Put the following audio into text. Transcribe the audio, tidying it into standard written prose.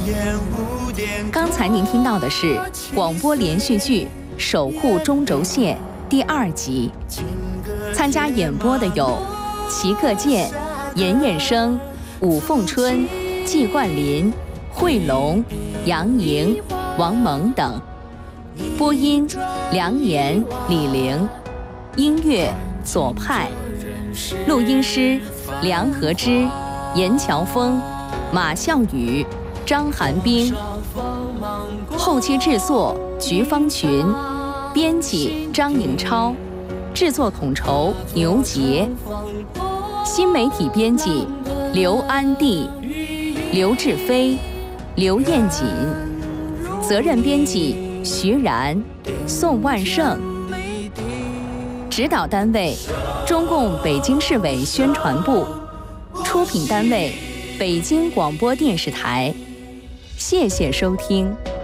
刚才您听到的是广播连续剧《守护中轴线》第2集。参加演播的有齐克健、严衍生、武凤春、季冠霖、惠龙、杨莹、王蒙等。播音梁岩、李玲，音乐左派，录音师梁和之、严乔峰、马笑宇、张寒冰，后期制作菊芳群，编辑张颖超，制作统筹牛杰，新媒体编辑刘安娣、刘志飞、刘彦锦，责任编辑徐然、宋万胜，指导单位中共北京市委宣传部，出品单位北京广播电视台。谢谢收听。